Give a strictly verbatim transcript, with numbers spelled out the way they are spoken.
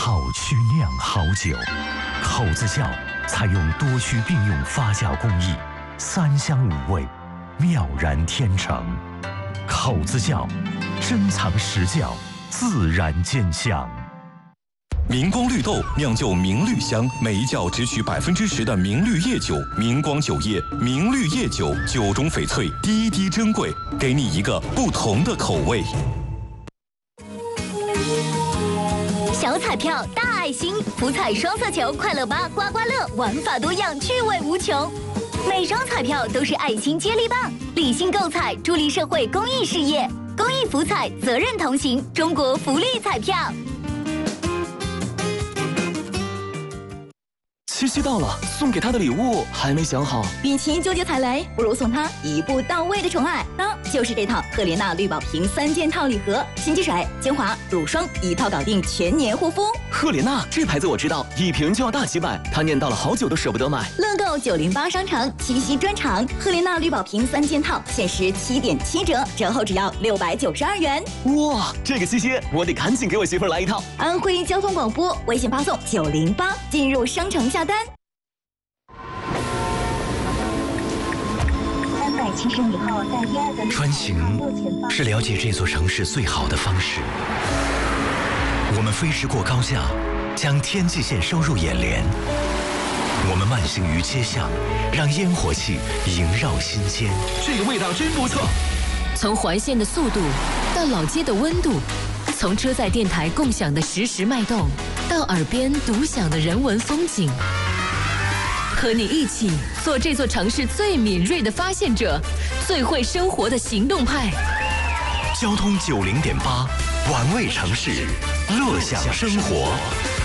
套曲酿好酒，口子窖采用多区并用发酵工艺，三香五味，妙然天成。口子窖，珍藏实窖，自然见香。 明光绿豆酿就明绿香，每一窖只取百分之十的明绿叶酒。明光酒业，明绿叶酒，酒中翡翠，滴滴珍贵，给你一个不同的口味。 小彩票大爱心，福彩双色球，快乐吧刮刮乐，玩法多样，趣味无穷。每张彩票都是爱心接力棒，理性购彩，助力社会公益事业。公益福彩，责任同行，中国福利彩票。 七夕到了，送给他的礼物还没想好。 与其纠结踩雷，不如送他一步到位的宠爱，那就是这套赫莲娜绿宝瓶三件套礼盒，洗洁水、精华、乳霜一套搞定，全年护肤。 赫莲娜这牌子我知道，一瓶就要大几百，他念叨了好久都舍不得买。 乐购九零八商城七夕专场，赫莲娜绿宝瓶三件套限时七点七折，折后只要六百九十二元。 哇，这个七夕我得赶紧给我媳妇儿来一套。 安徽交通广播微信发送九零八进入商城下单。 穿行是了解这座城市最好的方式。我们飞驰过高架，将天际线收入眼帘。我们慢行于街巷，让烟火气萦绕心间。 这个味道真不错。 从环线的速度到老街的温度，从车载电台共享的实时脉动，到耳边独享的人文风景。和你一起做这座城市最敏锐的发现者，最会生活的行动派。 交通九零点八，玩味城市，乐享生活。